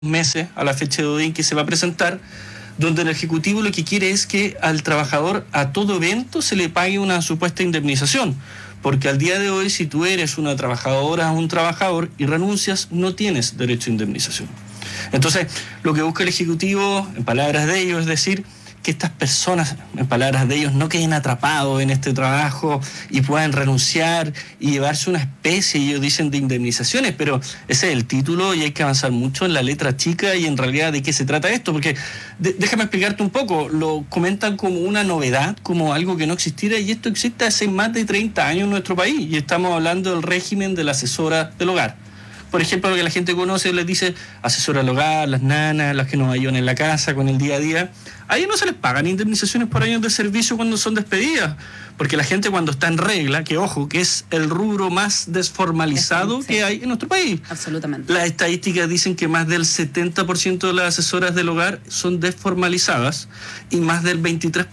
meses a la fecha de hoy que se va a presentar, donde el Ejecutivo lo que quiere es que al trabajador a todo evento se le pague una supuesta indemnización, porque al día de hoy si tú eres una trabajadora o un trabajador y renuncias no tienes derecho a indemnización. Entonces lo que busca el Ejecutivo, en palabras de ellos, es decir, que estas personas, en palabras de ellos, no queden atrapados en este trabajo y puedan renunciar y llevarse una especie, ellos dicen, de indemnizaciones, pero ese es el título y hay que avanzar mucho en la letra chica y en realidad de qué se trata esto, porque déjame explicarte un poco, lo comentan como una novedad, como algo que no existiera, y esto existe hace más de 30 años en nuestro país, y estamos hablando del régimen de la asesora del hogar. Por ejemplo, lo que la gente conoce, les dice asesora del hogar, las nanas, las que nos ayudan en la casa con el día a día. A ellos no se les pagan indemnizaciones por años de servicio cuando son despedidas, porque la gente cuando está en regla, que ojo, que es el rubro más desformalizado que hay en nuestro país. Absolutamente. Las estadísticas dicen que más del 70% de las asesoras del hogar son desformalizadas y más del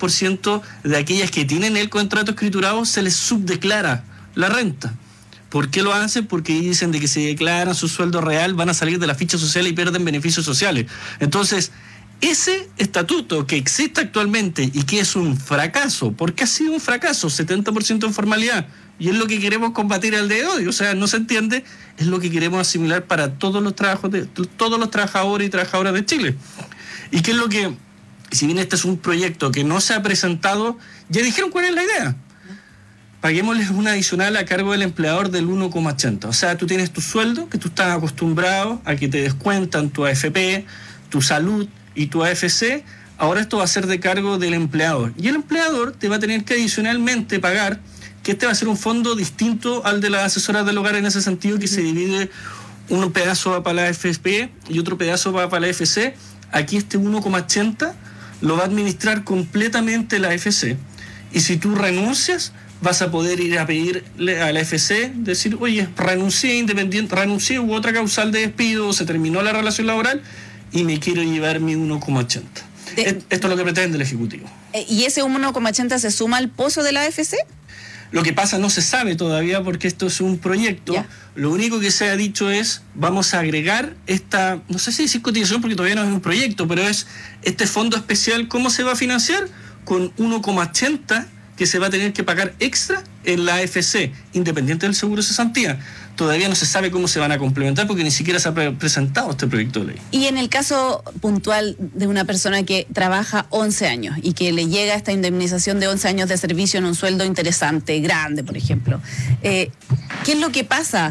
23% de aquellas que tienen el contrato escriturado se les subdeclara la renta. ¿Por qué lo hacen? Porque dicen de que si declaran su sueldo real van a salir de la ficha social y pierden beneficios sociales. Entonces, ese estatuto que existe actualmente y que es un fracaso, porque ha sido un fracaso, 70% de formalidad, y es lo que queremos combatir al día de hoy, o sea, no se entiende, es lo que queremos asimilar para todos los trabajadores y trabajadoras de Chile. ¿Y qué es lo que, si bien este es un proyecto que no se ha presentado, ya dijeron cuál es la idea? Paguémosles una adicional a cargo del empleador del 1,80. O sea, tú tienes tu sueldo, que tú estás acostumbrado a que te descuentan tu AFP, tu salud y tu AFC. Ahora esto va a ser de cargo del empleador. Y el empleador te va a tener que adicionalmente pagar, que este va a ser un fondo distinto al de las asesoras del hogar en ese sentido, que se divide un pedazo va para la AFP y otro pedazo va para la AFC. Aquí este 1,80 lo va a administrar completamente la AFC. Y si tú renuncias, vas a poder ir a pedirle a la FC, decir, oye, renuncié hubo otra causal de despido, se terminó la relación laboral y me quiero llevar mi 1,80. Esto es lo que pretende el Ejecutivo. ¿Y ese 1,80 se suma al pozo de la AFC? Lo que pasa no se sabe todavía porque esto es un proyecto. Ya. Lo único que se ha dicho es, vamos a agregar esta, no sé si decir cotización porque todavía no es un proyecto, pero es este fondo especial, ¿cómo se va a financiar? Con 1,80 que se va a tener que pagar extra en la AFC, independiente del seguro de cesantía. Todavía no se sabe cómo se van a complementar porque ni siquiera se ha presentado este proyecto de ley. Y en el caso puntual de una persona que trabaja 11 años y que le llega esta indemnización de 11 años de servicio en un sueldo interesante, grande, por ejemplo, ¿qué es lo que pasa?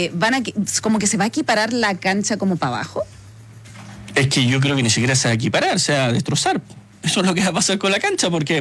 ¿Como que se va a equiparar la cancha como para abajo? Es que yo creo que ni siquiera se va a equiparar, se va a destrozar. Eso es lo que va a pasar con la cancha, porque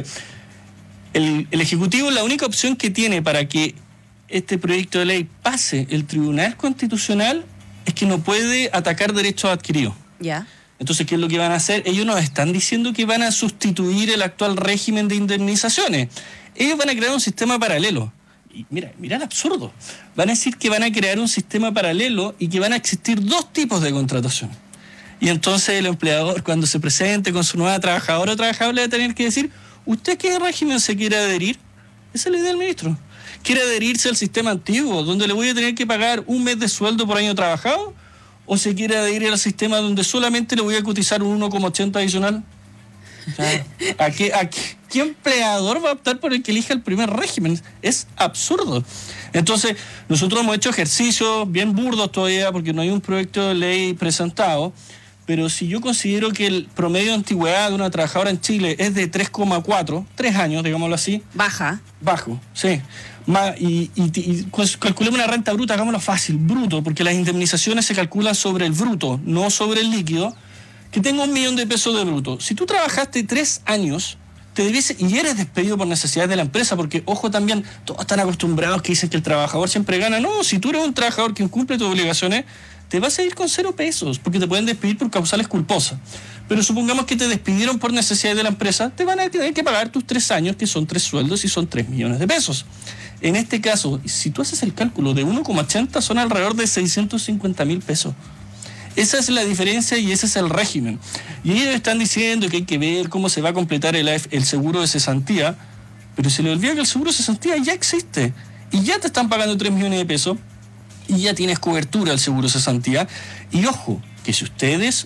el Ejecutivo, la única opción que tiene para que este proyecto de ley pase el Tribunal Constitucional es que no puede atacar derechos adquiridos. Ya. Entonces, ¿qué es lo que van a hacer? Ellos nos están diciendo que van a sustituir el actual régimen de indemnizaciones. Ellos van a crear un sistema paralelo. Y mira el absurdo. Van a decir que van a crear un sistema paralelo y que van a existir dos tipos de contratación. Y entonces el empleador, cuando se presente con su nueva trabajadora o trabajador, le va a tener que decir, ¿usted qué régimen se quiere adherir? Esa es la idea del ministro. ¿Quiere adherirse al sistema antiguo, donde le voy a tener que pagar un mes de sueldo por año trabajado? ¿O se quiere adherir al sistema donde solamente le voy a cotizar un 1,80 adicional? O sea, ¿qué empleador va a optar por el que elija el primer régimen? Es absurdo. Entonces, nosotros hemos hecho ejercicios bien burdos todavía, porque no hay un proyecto de ley presentado. Pero si yo considero que el promedio de antigüedad de una trabajadora en Chile es de 3,4, 3 años, digámoslo así. Bajo, sí. Y calculemos una renta bruta, hagámoslo fácil, bruto, porque las indemnizaciones se calculan sobre el bruto, no sobre el líquido, que tenga 1 millón de pesos de bruto. Si tú trabajaste 3 años, y eres despedido por necesidades de la empresa, porque, ojo, también, todos están acostumbrados que dicen que el trabajador siempre gana. No, si tú eres un trabajador que incumple tus obligaciones, te vas a ir con 0 pesos, porque te pueden despedir por causales culposas. Pero supongamos que te despidieron por necesidades de la empresa, te van a tener que pagar tus 3 años, que son 3 sueldos y son 3 millones de pesos. En este caso, si tú haces el cálculo de 1,80, son alrededor de 650,000 pesos. Esa es la diferencia y ese es el régimen. Y ellos están diciendo que hay que ver cómo se va a completar el seguro de cesantía, pero se le olvida que el seguro de cesantía ya existe y ya te están pagando 3 millones de pesos y ya tienes cobertura al seguro de cesantía. Y ojo, que si ustedes